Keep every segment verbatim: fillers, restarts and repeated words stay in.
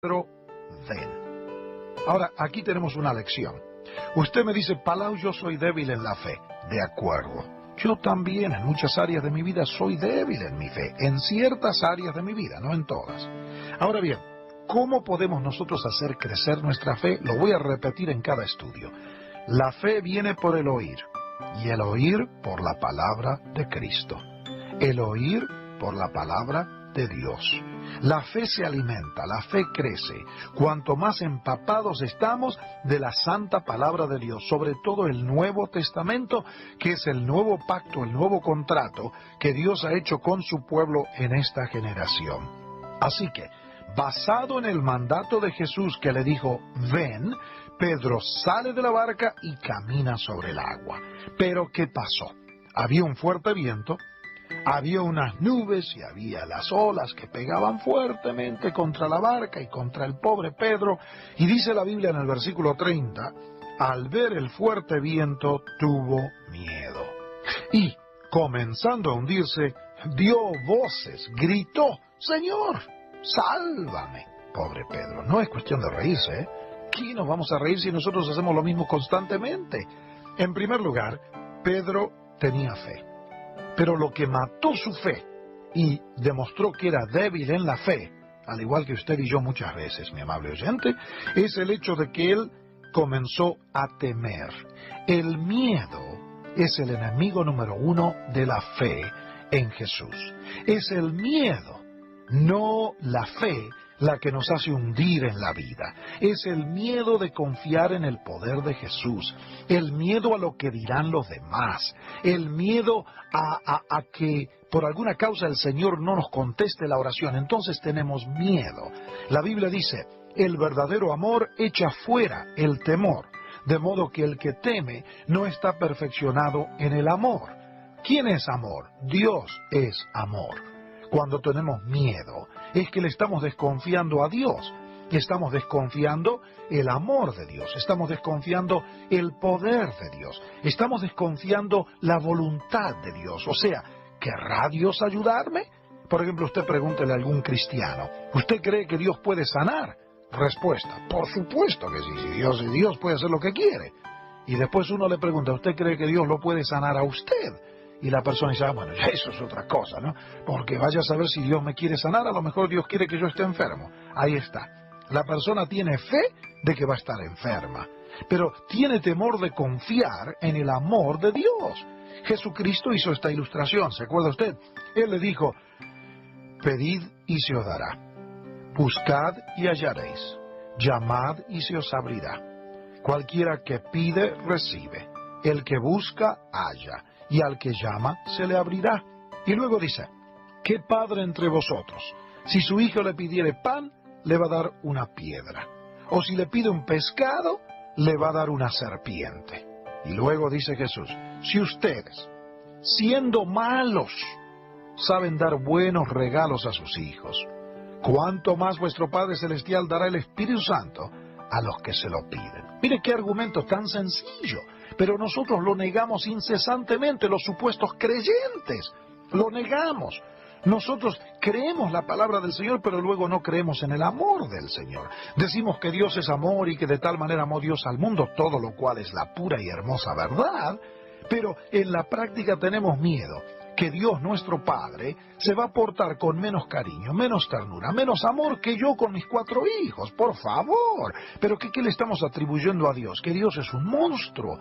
Pedro, ven. Ahora, aquí tenemos una lección. Usted me dice, Palau, yo soy débil en la fe. De acuerdo. Yo también en muchas áreas de mi vida soy débil en mi fe. En ciertas áreas de mi vida, no en todas. Ahora bien, ¿cómo podemos nosotros hacer crecer nuestra fe? Lo voy a repetir en cada estudio. La fe viene por el oír, y el oír por la palabra de Cristo. El oír por la palabra de Dios. La fe se alimenta, la fe crece, cuanto más empapados estamos de la santa palabra de Dios, sobre todo el Nuevo Testamento, que es el nuevo pacto, el nuevo contrato que Dios ha hecho con su pueblo en esta generación. Así que, basado en el mandato de Jesús que le dijo, ven, Pedro sale de la barca y camina sobre el agua. Pero, ¿qué pasó? Había un fuerte viento, había unas nubes y había las olas que pegaban fuertemente contra la barca y contra el pobre Pedro. Y dice la Biblia en el versículo treinta, al ver el fuerte viento tuvo miedo. Y, comenzando a hundirse, dio voces, gritó, Señor, sálvame. Pobre Pedro, no es cuestión de reírse, ¿eh? ¿Qué nos vamos a reír si nosotros hacemos lo mismo constantemente? En primer lugar, Pedro tenía fe. Pero lo que mató su fe y demostró que era débil en la fe, al igual que usted y yo muchas veces, mi amable oyente, es el hecho de que él comenzó a temer. El miedo es el enemigo número uno de la fe en Jesús. Es el miedo, no la fe, la que nos hace hundir en la vida. Es el miedo de confiar en el poder de Jesús, el miedo a lo que dirán los demás, el miedo a, a, a que por alguna causa el Señor no nos conteste la oración. Entonces tenemos miedo. La Biblia dice, el verdadero amor echa fuera el temor, de modo que el que teme no está perfeccionado en el amor. ¿Quién es amor? Dios es amor. Cuando tenemos miedo, es que le estamos desconfiando a Dios, estamos desconfiando el amor de Dios, estamos desconfiando el poder de Dios, estamos desconfiando la voluntad de Dios. O sea, ¿querrá Dios ayudarme? Por ejemplo, usted pregúntele a algún cristiano, ¿usted cree que Dios puede sanar? Respuesta, por supuesto que sí, si Dios, si Dios puede hacer lo que quiere. Y después uno le pregunta, ¿usted cree que Dios lo puede sanar a usted? Y la persona dice, ah, bueno, ya eso es otra cosa, ¿no? Porque vaya a saber si Dios me quiere sanar, a lo mejor Dios quiere que yo esté enfermo. Ahí está. La persona tiene fe de que va a estar enferma, pero tiene temor de confiar en el amor de Dios. Jesucristo hizo esta ilustración, ¿se acuerda usted? Él le dijo, pedid y se os dará, buscad y hallaréis, llamad y se os abrirá. Cualquiera que pide, recibe, el que busca, halla, y al que llama, se le abrirá. Y luego dice, ¿qué padre entre vosotros, si su hijo le pidiere pan, le va a dar una piedra? O si le pide un pescado, le va a dar una serpiente. Y luego dice Jesús, si ustedes, siendo malos, saben dar buenos regalos a sus hijos, ¿cuánto más vuestro Padre Celestial dará el Espíritu Santo a los que se lo piden? Mire qué argumento tan sencillo. Pero nosotros lo negamos incesantemente, los supuestos creyentes, lo negamos. Nosotros creemos la palabra del Señor, pero luego no creemos en el amor del Señor. Decimos que Dios es amor y que de tal manera amó Dios al mundo, todo lo cual es la pura y hermosa verdad, pero en la práctica tenemos miedo que Dios nuestro Padre se va a portar con menos cariño, menos ternura, menos amor que yo con mis cuatro hijos, por favor. ¿Pero qué, qué le estamos atribuyendo a Dios? Que Dios es un monstruo.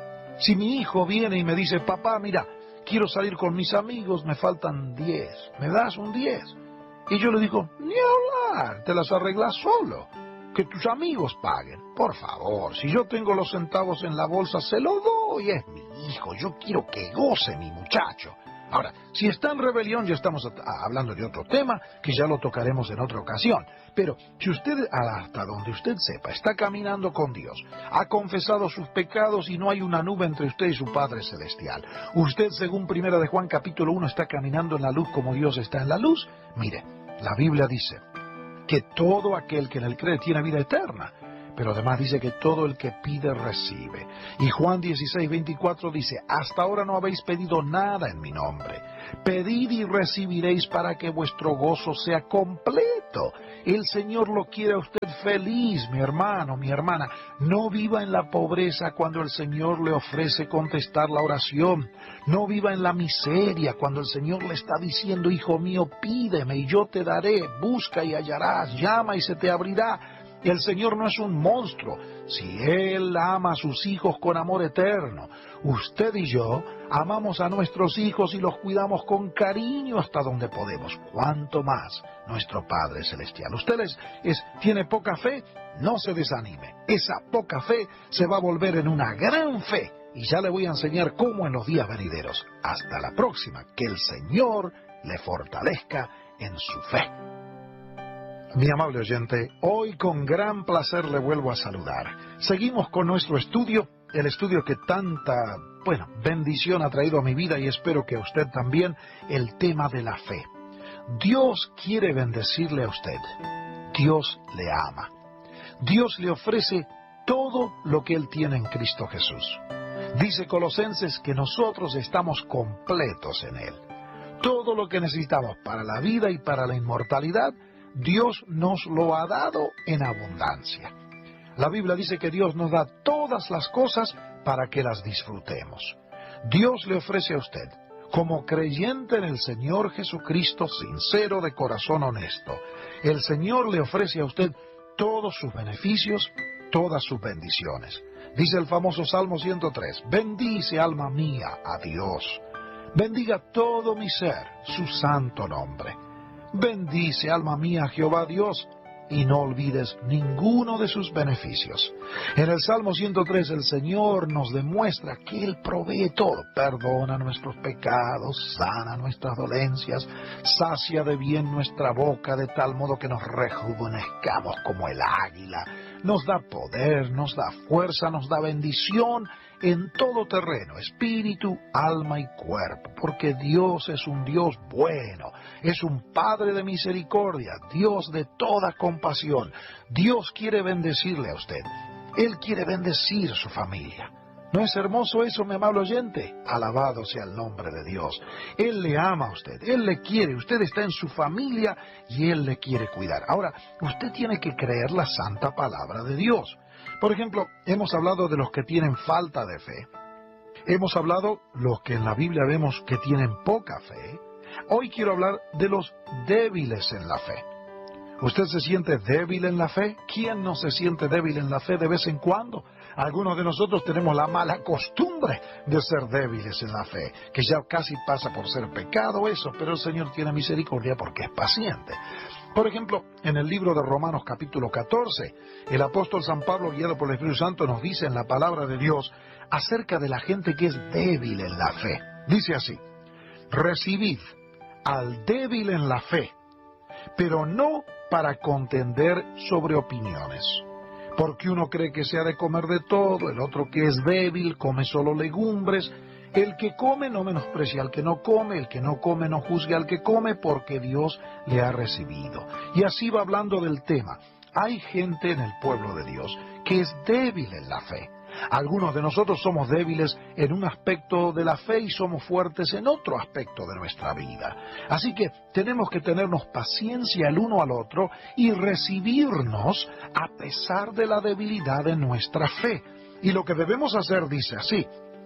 Si mi hijo viene y me dice, papá, mira, quiero salir con mis amigos, me faltan diez, ¿me das un diez? Y yo le digo, ni hablar, te las arreglas solo, que tus amigos paguen. Por favor, si yo tengo los centavos en la bolsa, se lo doy, es mi hijo, yo quiero que goce mi muchacho. Ahora, si está en rebelión, ya estamos hablando de otro tema, que ya lo tocaremos en otra ocasión. Pero si usted, hasta donde usted sepa, está caminando con Dios, ha confesado sus pecados y no hay una nube entre usted y su Padre Celestial, usted, según Primera de Juan capítulo uno, está caminando en la luz como Dios está en la luz, mire, la Biblia dice que todo aquel que en él cree tiene vida eterna. Pero además dice que todo el que pide, recibe. Y Juan dieciséis, veinticuatro dice, hasta ahora no habéis pedido nada en mi nombre. Pedid y recibiréis para que vuestro gozo sea completo. Cristo. El Señor lo quiere a usted feliz, mi hermano, mi hermana. No viva en la pobreza cuando el Señor le ofrece contestar la oración. No viva en la miseria cuando el Señor le está diciendo, hijo mío, pídeme y yo te daré, busca y hallarás, llama y se te abrirá. El Señor no es un monstruo. Si Él ama a sus hijos con amor eterno, usted y yo amamos a nuestros hijos y los cuidamos con cariño hasta donde podemos. ¿Cuánto más nuestro Padre Celestial? Usted es, es, tiene poca fe, no se desanime. Esa poca fe se va a volver en una gran fe. Y ya le voy a enseñar cómo en los días venideros. Hasta la próxima. Que el Señor le fortalezca en su fe. Mi amable oyente, hoy con gran placer le vuelvo a saludar. Seguimos con nuestro estudio, el estudio que tanta, bueno, bendición ha traído a mi vida y espero que a usted también, el tema de la fe. Dios quiere bendecirle a usted. Dios le ama. Dios le ofrece todo lo que Él tiene en Cristo Jesús. Dice Colosenses que nosotros estamos completos en Él. Todo lo que necesitamos para la vida y para la inmortalidad, Dios nos lo ha dado en abundancia. La Biblia dice que Dios nos da todas las cosas para que las disfrutemos. Dios le ofrece a usted, como creyente en el Señor Jesucristo, sincero, de corazón honesto, el Señor le ofrece a usted todos sus beneficios, todas sus bendiciones. Dice el famoso Salmo ciento tres, bendice alma mía a Dios, bendiga todo mi ser su santo nombre. Bendice, alma mía, a Jehová Dios, y no olvides ninguno de sus beneficios. En el Salmo ciento tres el Señor nos demuestra que Él provee todo. Perdona nuestros pecados, sana nuestras dolencias, sacia de bien nuestra boca, de tal modo que nos rejuvenezcamos como el águila. Nos da poder, nos da fuerza, nos da bendición en todo terreno, espíritu, alma y cuerpo, porque Dios es un Dios bueno, es un Padre de misericordia, Dios de toda compasión. Dios quiere bendecirle a usted, Él quiere bendecir su familia. ¿No es hermoso eso, mi amable oyente? Alabado sea el nombre de Dios. Él le ama a usted, Él le quiere, usted está en su familia y Él le quiere cuidar. Ahora, usted tiene que creer la santa palabra de Dios. Por ejemplo, hemos hablado de los que tienen falta de fe. Hemos hablado los que en la Biblia vemos que tienen poca fe. Hoy quiero hablar de los débiles en la fe. ¿Usted se siente débil en la fe? ¿Quién no se siente débil en la fe de vez en cuando? Algunos de nosotros tenemos la mala costumbre de ser débiles en la fe, que ya casi pasa por ser pecado eso, pero el Señor tiene misericordia porque es paciente. Por ejemplo, en el libro de Romanos capítulo catorce, el apóstol San Pablo, guiado por el Espíritu Santo, nos dice en la palabra de Dios acerca de la gente que es débil en la fe. Dice así, recibid al débil en la fe, pero no para contender sobre opiniones. Porque uno cree que se ha de comer de todo, el otro que es débil come solo legumbres. El que come no menosprecia al que no come, el que no come no juzgue al que come, porque Dios le ha recibido. Y así va hablando del tema. Hay gente en el pueblo de Dios que es débil en la fe. Algunos de nosotros somos débiles en un aspecto de la fe y somos fuertes en otro aspecto de nuestra vida. Así que tenemos que tenernos paciencia el uno al otro y recibirnos a pesar de la debilidad de nuestra fe. Y lo que debemos hacer dice así,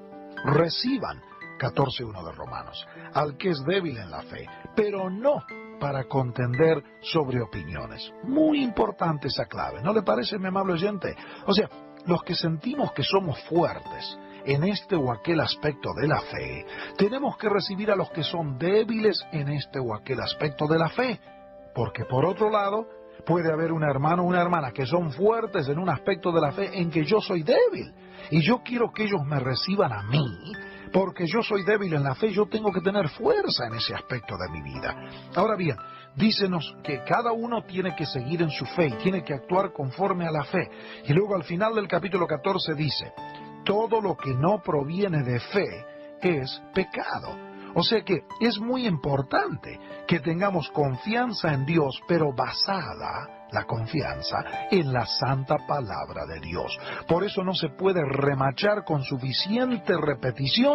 reciban, catorce uno de Romanos, al que es débil en la fe, pero no para contender sobre opiniones. Muy importante esa clave, ¿no le parece, mi amable oyente? O sea, los que sentimos que somos fuertes en este o aquel aspecto de la fe, tenemos que recibir a los que son débiles en este o aquel aspecto de la fe. Porque por otro lado, puede haber un hermano o una hermana que son fuertes en un aspecto de la fe en que yo soy débil. Y yo quiero que ellos me reciban a mí, porque yo soy débil en la fe, yo tengo que tener fuerza en ese aspecto de mi vida. Ahora bien, dícenos que cada uno tiene que seguir en su fe y tiene que actuar conforme a la fe. Y luego al final del capítulo catorce dice, todo lo que no proviene de fe es pecado. O sea que es muy importante que tengamos confianza en Dios, pero basada la confianza en la santa palabra de Dios. Por eso no se puede remachar con suficiente repetición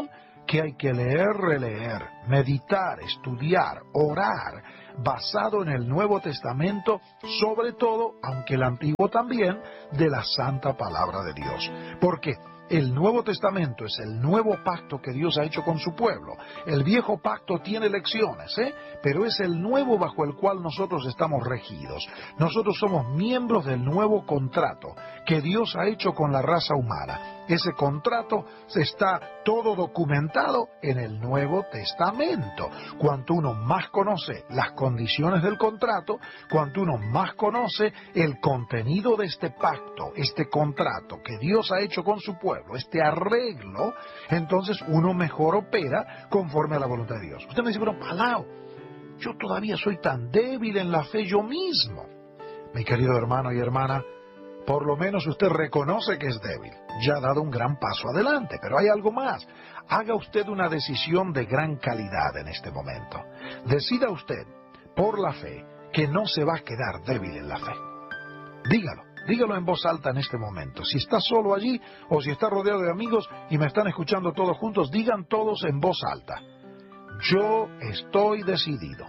que hay que leer, releer, meditar, estudiar, orar, basado en el Nuevo Testamento, sobre todo, aunque el Antiguo también, de la Santa Palabra de Dios. Porque el Nuevo Testamento es el nuevo pacto que Dios ha hecho con su pueblo. El viejo pacto tiene lecciones, ¿eh? Pero es el nuevo bajo el cual nosotros estamos regidos. Nosotros somos miembros del nuevo contrato que Dios ha hecho con la raza humana. Ese contrato está todo documentado en el Nuevo Testamento. Cuanto uno más conoce las condiciones del contrato, cuanto uno más conoce el contenido de este pacto, este contrato que Dios ha hecho con su pueblo, este arreglo, entonces uno mejor opera conforme a la voluntad de Dios. Usted me dice, pero Palau, yo todavía soy tan débil en la fe yo mismo. Mi querido hermano y hermana, por lo menos usted reconoce que es débil. Ya ha dado un gran paso adelante, pero hay algo más. Haga usted una decisión de gran calidad en este momento. Decida usted, por la fe, que no se va a quedar débil en la fe. Dígalo, dígalo en voz alta en este momento. Si está solo allí o si está rodeado de amigos y me están escuchando todos juntos, digan todos en voz alta: yo estoy decidido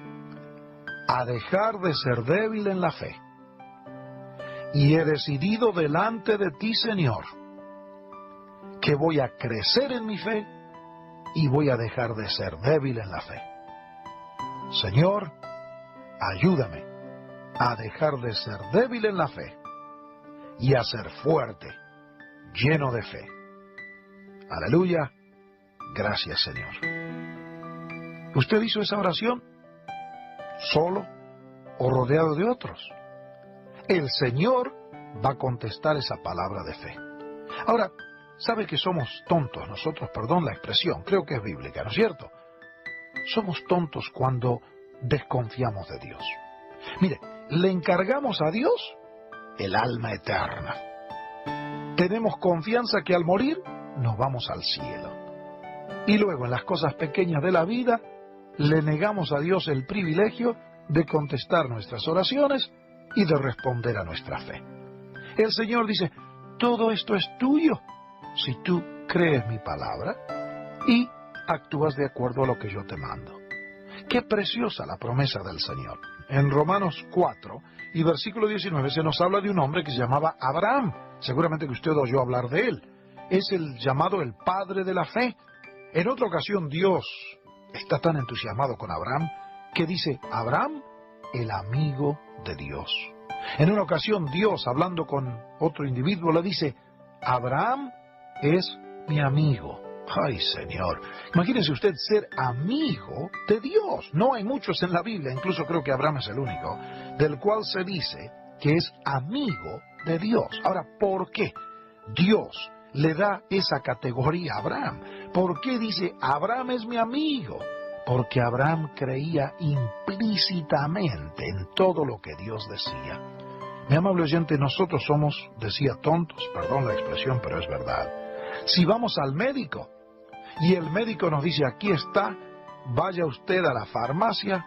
a dejar de ser débil en la fe. Y he decidido delante de ti, Señor, que voy a crecer en mi fe y voy a dejar de ser débil en la fe. Señor, ayúdame a dejar de ser débil en la fe y a ser fuerte, lleno de fe. Aleluya. Gracias, Señor. ¿Usted hizo esa oración solo o rodeado de otros? El Señor va a contestar esa palabra de fe. Ahora, sabe que somos tontos nosotros, perdón la expresión, creo que es bíblica, ¿no es cierto? Somos tontos cuando desconfiamos de Dios. Mire, le encargamos a Dios el alma eterna. Tenemos confianza que al morir nos vamos al cielo. Y luego en las cosas pequeñas de la vida le negamos a Dios el privilegio de contestar nuestras oraciones y de responder a nuestra fe. El Señor dice, todo esto es tuyo si tú crees mi palabra y actúas de acuerdo a lo que yo te mando. Qué preciosa la promesa del Señor. En Romanos cuatro y versículo diecinueve se nos habla de un hombre que se llamaba Abraham. Seguramente que usted oyó hablar de él. Es el llamado el padre de la fe. En otra ocasión Dios está tan entusiasmado con Abraham que dice, Abraham, el amigo de Dios. En una ocasión Dios, hablando con otro individuo, le dice, Abraham es mi amigo. Ay, Señor, imagínese usted ser amigo de Dios. No hay muchos en la Biblia, incluso creo que Abraham es el único, del cual se dice que es amigo de Dios. Ahora, ¿por qué Dios le da esa categoría a Abraham? ¿Por qué dice, Abraham es mi amigo? Porque Abraham creía implícitamente en todo lo que Dios decía. Mi amable oyente, nosotros somos, decía, tontos, perdón la expresión, pero es verdad. Si vamos al médico y el médico nos dice, aquí está, vaya usted a la farmacia,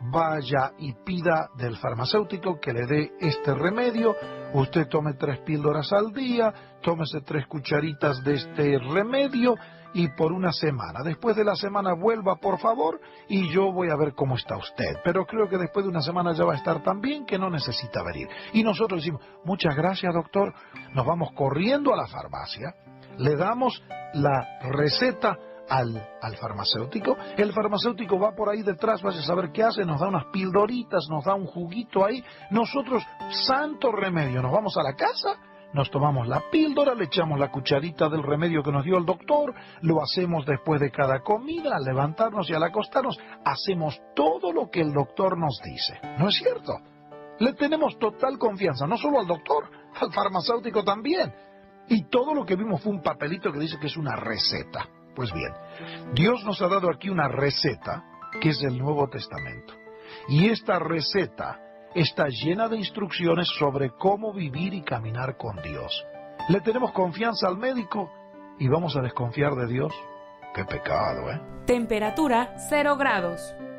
vaya y pida del farmacéutico que le dé este remedio, usted tome tres píldoras al día, tómese tres cucharitas de este remedio, y por una semana. Después de la semana vuelva, por favor, y yo voy a ver cómo está usted. Pero creo que después de una semana ya va a estar tan bien que no necesita venir. Y nosotros decimos, muchas gracias, doctor. Nos vamos corriendo a la farmacia, le damos la receta al, al farmacéutico. El farmacéutico va por ahí detrás, vaya a saber qué hace, nos da unas pildoritas, nos da un juguito ahí. Nosotros, santo remedio, nos vamos a la casa, nos tomamos la píldora, le echamos la cucharita del remedio que nos dio el doctor, lo hacemos después de cada comida, al levantarnos y al acostarnos, hacemos todo lo que el doctor nos dice. ¿No es cierto? Le tenemos total confianza, no solo al doctor, al farmacéutico también. Y todo lo que vimos fue un papelito que dice que es una receta. Pues bien, Dios nos ha dado aquí una receta que es el Nuevo Testamento. Y esta receta está llena de instrucciones sobre cómo vivir y caminar con Dios. ¿Le tenemos confianza al médico y vamos a desconfiar de Dios? ¡Qué pecado, eh! Temperatura cero grados.